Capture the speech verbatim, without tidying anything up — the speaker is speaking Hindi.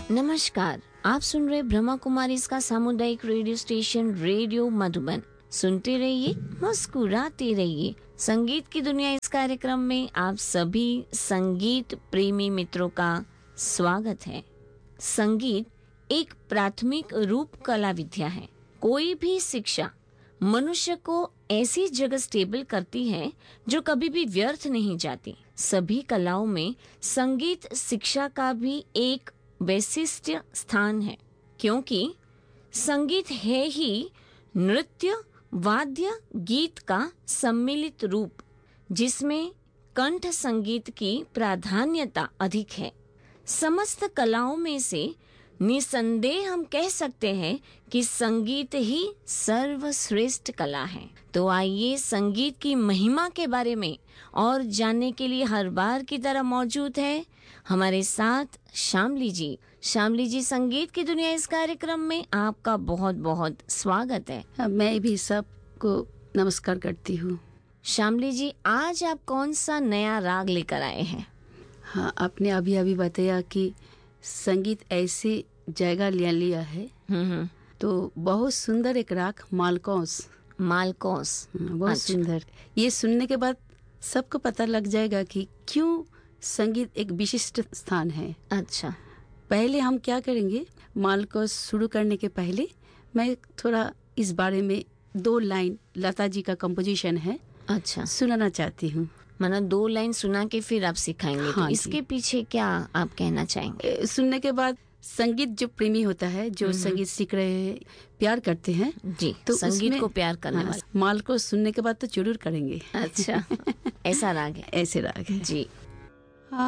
नमस्कार, आप सुन रहे ब्रह्मा कुमारी इसका सामुदायिक रेडियो स्टेशन रेडियो मधुबन। सुनते रहिए, मुस्कुराते रहिए। संगीत की दुनिया इस कार्यक्रम में आप सभी संगीत प्रेमी मित्रों का स्वागत है। संगीत एक प्राथमिक रूप कला विद्या है। कोई भी शिक्षा मनुष्य को ऐसी जगह स्टेबल करती है जो कभी भी व्यर्थ नहीं जाती। सभी कलाओं में संगीत शिक्षा का भी एक विशिष्ट स्थान है, क्योंकि संगीत है ही नृत्य, वाद्य, गीत का सम्मिलित रूप, जिसमें कंठ संगीत की प्राधान्यता अधिक है। समस्त कलाओं में से निसंदेह हम कह सकते हैं कि संगीत ही सर्वश्रेष्ठ कला है। तो आइए संगीत की महिमा के बारे में और जानने के लिए हर बार की तरह मौजूद है हमारे साथ शामली जी। शामली जी, संगीत की दुनिया इस कार्यक्रम में आपका बहुत बहुत स्वागत है। मैं भी सबको नमस्कार करती हूँ। शामली जी, आज आप कौन सा नया राग लेकर आए हैं? हाँ, आपने अभी अभी बताया कि संगीत ऐसी जगह ले लिया है, हम्म तो बहुत सुंदर एक राग मालकोस। मालकोस बहुत अच्छा। सुंदर। ये सुनने के बाद सबको पता लग जाएगा कि क्यों संगीत एक विशिष्ट स्थान है। अच्छा, पहले हम क्या करेंगे, मालकोस शुरू करने के पहले मैं थोड़ा इस बारे में दो लाइन लता जी का कंपोजिशन है, अच्छा, सुनाना चाहती हूँ। मतलब दो लाइन सुना के फिर आप सिखाएंगे। हाँ तो इसके पीछे क्या आप कहना चाहेंगे? ए, सुनने के बाद संगीत जो प्रेमी होता है, जो संगीत सीख रहे हैं, प्यार करते हैं, जी, तो संगीत उसमें- को प्यार करने हाँ, वाले। माल को सुनने के बाद तो जरूर करेंगे। अच्छा, ऐसा राग है। ऐसे राग है। जी।